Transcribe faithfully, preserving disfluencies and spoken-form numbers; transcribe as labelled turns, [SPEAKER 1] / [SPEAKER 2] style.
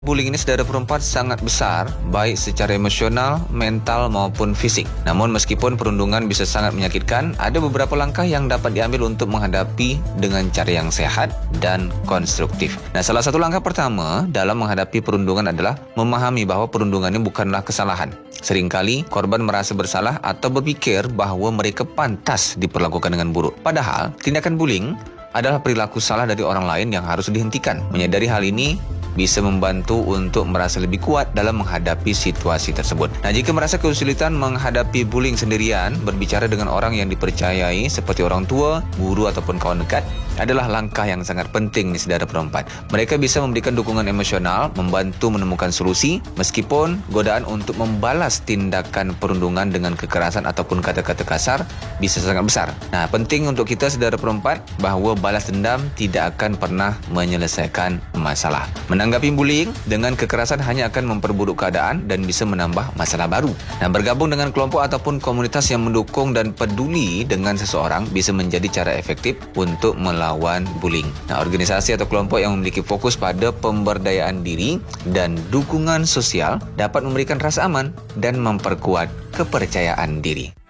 [SPEAKER 1] Bullying ini saudara perempuan sangat besar, baik secara emosional, mental maupun fisik. Namun meskipun perundungan bisa sangat menyakitkan, ada beberapa langkah yang dapat diambil untuk menghadapi dengan cara yang sehat dan konstruktif. Nah, salah satu langkah pertama dalam menghadapi perundungan adalah memahami bahawa perundungan ini bukanlah kesalahan. Seringkali korban merasa bersalah atau berfikir bahawa mereka pantas diperlakukan dengan buruk. Padahal, tindakan bullying adalah perilaku salah dari orang lain yang harus dihentikan. Menyadari hal ini bisa membantu untuk merasa lebih kuat dalam menghadapi situasi tersebut. Nah, jika merasa kesulitan menghadapi bullying sendirian, berbicara dengan orang yang dipercayai seperti orang tua, guru ataupun kawan dekat adalah langkah yang sangat penting nih saudara perempuan. Mereka bisa memberikan dukungan emosional, membantu menemukan solusi meskipun godaan untuk membalas tindakan perundungan dengan kekerasan ataupun kata-kata kasar bisa sangat besar. Nah, penting untuk kita saudara perempuan bahawa balas dendam tidak akan pernah menyelesaikan masalah. Menanggapi bullying dengan kekerasan hanya akan memperburuk keadaan dan bisa menambah masalah baru. Nah, bergabung dengan kelompok ataupun komunitas yang mendukung dan peduli dengan seseorang bisa menjadi cara efektif untuk melawan bullying. Nah, organisasi atau kelompok yang memiliki fokus pada pemberdayaan diri dan dukungan sosial dapat memberikan rasa aman dan memperkuat kepercayaan diri.